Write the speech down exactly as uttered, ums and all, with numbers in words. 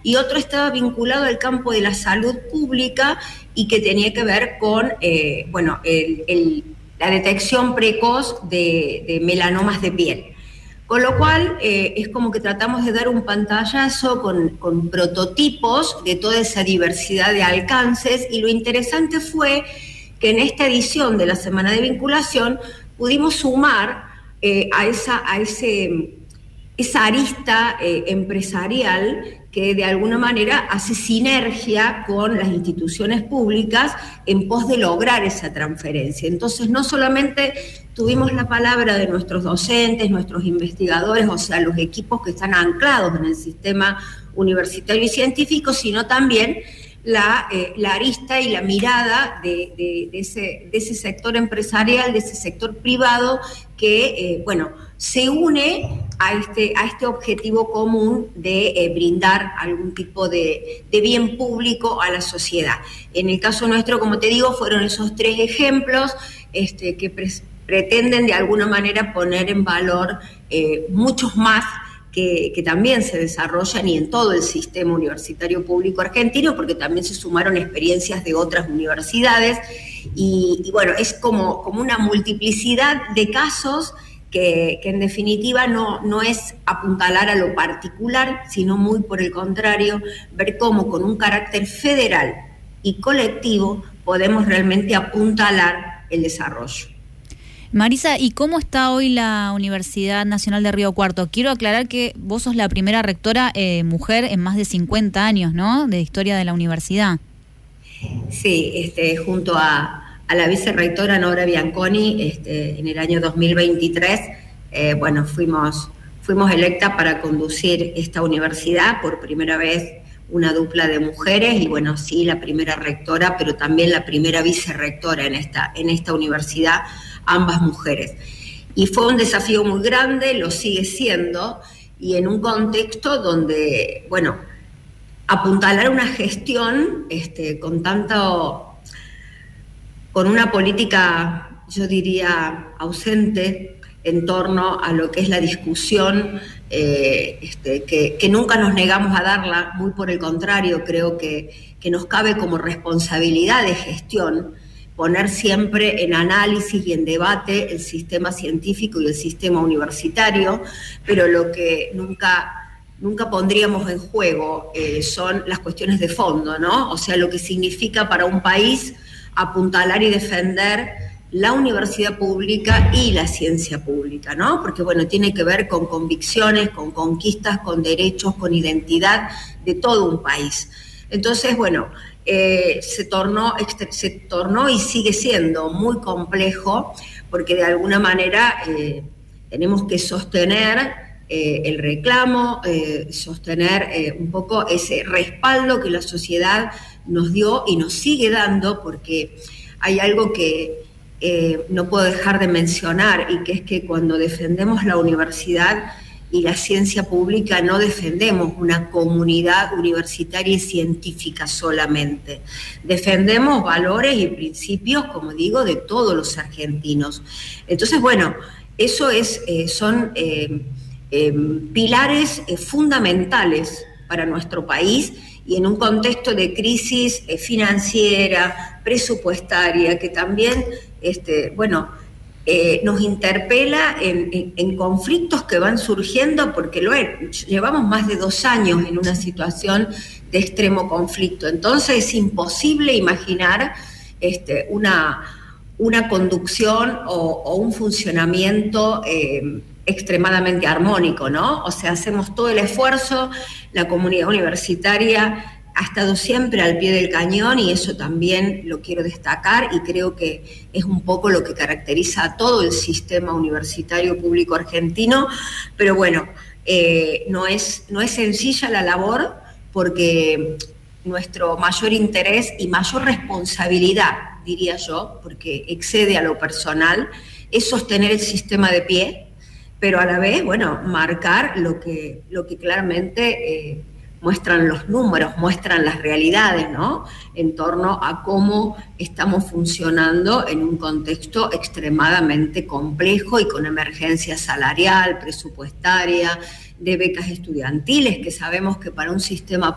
y otro estaba vinculado al campo de la salud pública y que tenía que ver con, eh, bueno, el, el, la detección precoz de, de melanomas de piel. Con lo cual, eh, es como que tratamos de dar un pantallazo con, con prototipos de toda esa diversidad de alcances, y lo interesante fue que en esta edición de la Semana de Vinculación pudimos sumar eh, a, esa, a ese, esa arista eh, empresarial que de alguna manera hace sinergia con las instituciones públicas en pos de lograr esa transferencia. Entonces, no solamente tuvimos la palabra de nuestros docentes, nuestros investigadores, o sea, los equipos que están anclados en el sistema universitario y científico, sino también la, eh, la arista y la mirada de, de, de, ese, de ese sector empresarial, de ese sector privado que, eh, bueno, se une a este, a este objetivo común de eh, brindar algún tipo de, de bien público a la sociedad. En el caso nuestro, como te digo, fueron esos tres ejemplos este, que pre pretenden de alguna manera poner en valor eh, muchos más que, que también se desarrollan y en todo el sistema universitario público argentino, porque también se sumaron experiencias de otras universidades y, y bueno, es como, como una multiplicidad de casos que, que en definitiva no, no es apuntalar a lo particular, sino muy por el contrario, ver cómo con un carácter federal y colectivo podemos realmente apuntalar el desarrollo. Marisa, ¿y cómo está hoy la Universidad Nacional de Río Cuarto? Quiero aclarar que vos sos la primera rectora eh, mujer en más de cincuenta años, ¿no?, de historia de la universidad. Sí, este, junto a, a la vicerrectora Nora Bianconi, este, en el año dos mil veintitrés, eh, bueno, fuimos, fuimos electas para conducir esta universidad por primera vez, una dupla de mujeres, y bueno, sí, la primera rectora, pero también la primera vicerrectora en esta, en esta universidad, ambas mujeres. Y fue un desafío muy grande, lo sigue siendo, y en un contexto donde, bueno, apuntalar una gestión este, con tanto, con una política, yo diría, ausente en torno a lo que es la discusión, eh, este, que, que nunca nos negamos a darla, muy por el contrario, creo que, que nos cabe como responsabilidad de gestión poner siempre en análisis y en debate el sistema científico y el sistema universitario, pero lo que nunca, nunca pondríamos en juego eh, son las cuestiones de fondo, ¿no? O sea, lo que significa para un país apuntalar y defender la universidad pública y la ciencia pública, ¿no? Porque, bueno, tiene que ver con convicciones, con conquistas, con derechos, con identidad de todo un país. Entonces, bueno, eh, se tornó, se tornó y sigue siendo muy complejo, porque de alguna manera eh, tenemos que sostener eh, el reclamo, eh, sostener eh, un poco ese respaldo que la sociedad nos dio y nos sigue dando, porque hay algo que eh, no puedo dejar de mencionar, y que es que cuando defendemos la universidad y la ciencia pública no defendemos una comunidad universitaria y científica solamente. Defendemos valores y principios, como digo, de todos los argentinos. Entonces, bueno, eso es, eh, son eh, eh, pilares eh, fundamentales para nuestro país, y en un contexto de crisis eh, financiera, presupuestaria, que también, este, bueno, Eh, nos interpela en, en, en conflictos que van surgiendo, porque lo es, llevamos más de dos años en una situación de extremo conflicto. Entonces es imposible imaginar este, una, una conducción o, o un funcionamiento eh, extremadamente armónico, ¿no? O sea, hacemos todo el esfuerzo, la comunidad universitaria ha estado siempre al pie del cañón, y eso también lo quiero destacar, y creo que es un poco lo que caracteriza a todo el sistema universitario público argentino. Pero bueno, eh, no es, no es sencilla la labor, porque nuestro mayor interés y mayor responsabilidad, diría yo, porque excede a lo personal, es sostener el sistema de pie, pero a la vez, bueno, marcar lo que, lo que claramente eh, muestran los números, muestran las realidades, ¿no?, en torno a cómo estamos funcionando en un contexto extremadamente complejo y con emergencia salarial, presupuestaria, de becas estudiantiles, que sabemos que para un sistema